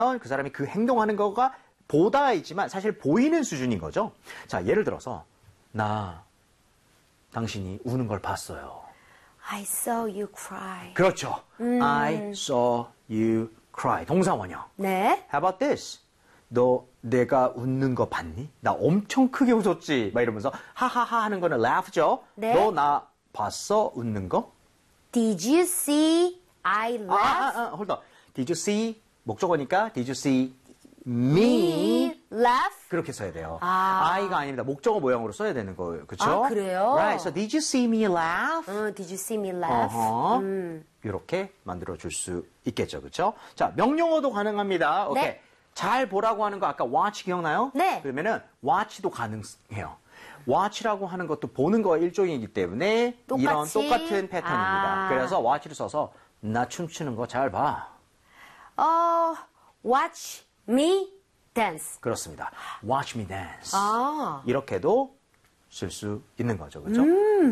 그 사람이 그 행동하는 거가 보다이지만 사실 보이는 수준인 거죠. 자, 예를 들어서 나 당신이 우는 걸 봤어요. I saw you cry. 그렇죠. I saw you cry. 동사 원형. 네. How about this? 너 내가 웃는 거 봤니? 나 엄청 크게 웃었지. 막 이러면서 하하하 하는 거는 laugh죠. 네. 너 나 봤어? 웃는 거? Did you see I laugh? hold on. Did you see? 목적어니까 Did you see me? laugh? 그렇게 써야 돼요. 아. I가 아닙니다. 목적어 모양으로 써야 되는 거예요. 그렇죠? 아, 그래요? Right. So did you see me laugh? Did you see me laugh? 이렇게 만들어 줄 수 있겠죠. 그렇죠? 자, 명령어도 가능합니다. 오케이. 네. 잘 보라고 하는 거 아까 watch 기억나요? 네. 그러면은 watch도 가능해요. watch라고 하는 것도 보는 거 일종이기 때문에 똑같이? 이런 똑같은 패턴입니다. 아. 그래서 watch를 써서 나 춤추는 거 잘 봐. Watch me dance. 그렇습니다. watch me dance. 아. 이렇게도 쓸 수 있는 거죠. 그렇죠?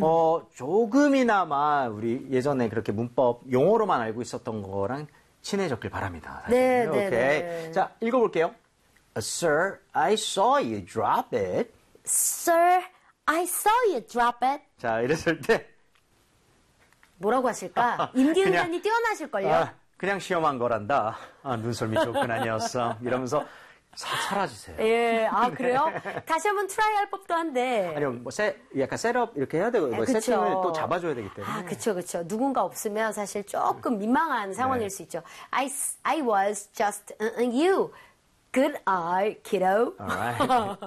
조금이나마 우리 예전에 그렇게 문법 용어로만 알고 있었던 거랑 친해졌길 바랍니다. 사실. 네, 네, 오케이. 네. 자, 읽어볼게요. Sir, I saw you drop it. Sir, I saw you drop it. 자, 이랬을 때 뭐라고 하실까? 임기응변이 뛰어나실걸요? 그냥 시험한 거란다. 눈썰미 좋군 아니었어. 이러면서 사라지세요. 예, 그래요? 다시 한번 트라이 할 법도 한데. 아니요, 뭐 약간 셋업 이렇게 해야 되고 뭐 그쵸. 세팅을 또 잡아줘야 되기 때문에. 그쵸. 누군가 없으면 사실 조금 민망한 상황일 수 있죠. I was just you. Good eye, kiddo. Alright.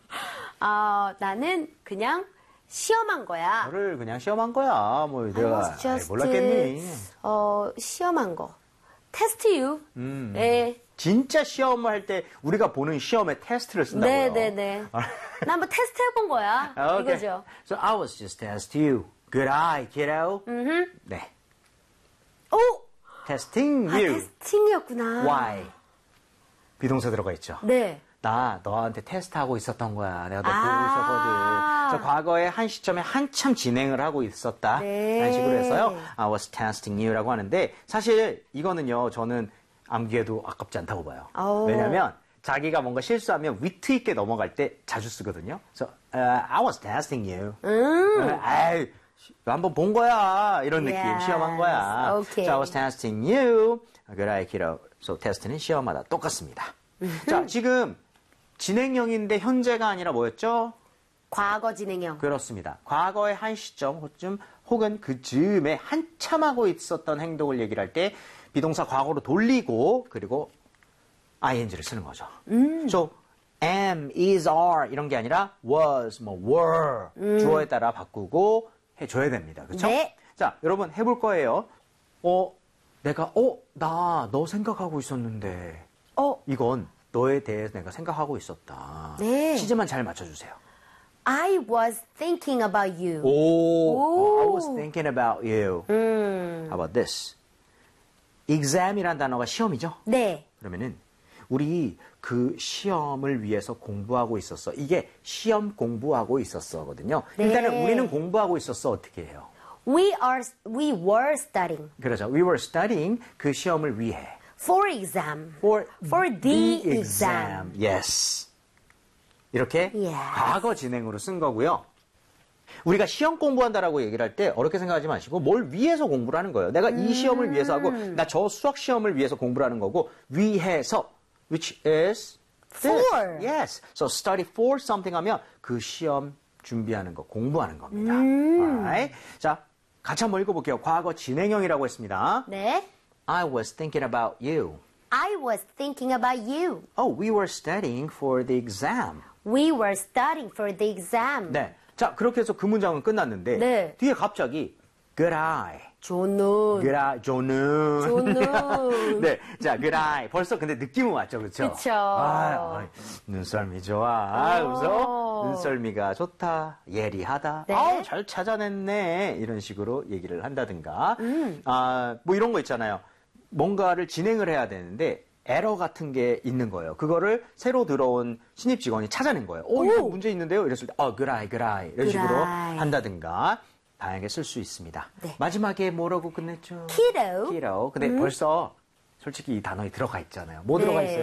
나는 그냥 시험한 거야. 너를 그냥 시험한 거야. 뭐 I 내가 was just, 몰랐겠니? 시험한 거. Test you. 예. 진짜 시험을 할 때 우리가 보는 시험에 테스트를 쓴다고요. 네네네. 나 한번 테스트 해본 거야. Okay. 이거죠. So I was just test you. Good eye, kiddo. 네. 오! Testing you. 테스팅이었구나. Why? 비동사 들어가 있죠. 네. 나 너한테 테스트하고 있었던 거야. 내가 너 보고 있었거든. 그래서 과거에 한 시점에 한참 진행을 하고 있었다. 네. 라는 식으로 해서요. I was testing you라고 하는데 사실 이거는요. 저는 암기해도 아깝지 않다고 봐요. 왜냐하면 자기가 뭔가 실수하면 위트 있게 넘어갈 때 자주 쓰거든요. 그래서 I was testing you. 아이, 한번 본 거야. 이런 느낌. Yes. 시험한 거야. Okay. So I was testing you. Good eye, kiddo. So test는 시험하다. 똑같습니다. 자, 지금 진행형인데 현재가 아니라 뭐였죠? 과거 진행형. 그렇습니다. 과거의 한 시점쯤 혹은 그 즈음에 한참 하고 있었던 행동을 얘기를 할 때 비동사 과거로 돌리고 그리고 ing를 쓰는 거죠. So am, is, are 이런 게 아니라 was, 뭐 were 주어에 따라 바꾸고 해줘야 됩니다. 그렇죠? 네. 자, 여러분 해볼 거예요. 내가 나 너 생각하고 있었는데 이건 너에 대해서 내가 생각하고 있었다. 네. 시제만 잘 맞춰주세요. I was thinking about you. I was thinking about you. How about this? exam이란 단어가 시험이죠? 네. 그러면은 우리 그 시험을 위해서 공부하고 있었어. 이게 시험 공부하고 있었어거든요. 네. 일단은 우리는 공부하고 있었어. 어떻게 해요? We were studying. 그렇죠. We were studying 그 시험을 위해. For exam. For the exam. Yes. 이렇게 Yes. 과거 진행으로 쓴 거고요. 우리가 시험 공부한다라고 얘기를 할 때 어렵게 생각하지 마시고 뭘 위해서 공부를 하는 거예요. 내가 이 시험을 위해서 하고 나 저 수학 시험을 위해서 공부를 하는 거고 위해서 which is this. For. Yes. So study for something 하면 그 시험 준비하는 거 공부하는 겁니다. Alright. 자, 같이 한번 읽어볼게요. 과거 진행형이라고 했습니다. 네. I was thinking about you. I was thinking about you. Oh, we were studying for the exam. We were studying for the exam. 네. 자, 그렇게 해서 그 문장은 끝났는데 네. 뒤에 갑자기 good eye. 좋은 good eye. 조는. 조는. 네. 자, good eye. 벌써 근데 느낌은 왔죠. 그렇죠? 그쵸. 눈썰미 좋아. 그래서 눈썰미가 좋다. 예리하다. 네. 잘 찾아냈네. 이런 식으로 얘기를 한다든가. 뭐 이런 거 있잖아요. 뭔가를 진행을 해야 되는데 에러 같은 게 있는 거예요. 그거를 새로 들어온 신입 직원이 찾아낸 거예요. 이거 문제 있는데요? 이랬을 때, good eye. 이런 식으로 eye. 한다든가, 다양하게 쓸 수 있습니다. 네. 마지막에 뭐라고 끝냈죠? Kiddo. kiddo. 근데 벌써 솔직히 이 단어에 들어가 있잖아요. 뭐 들어가 있어요?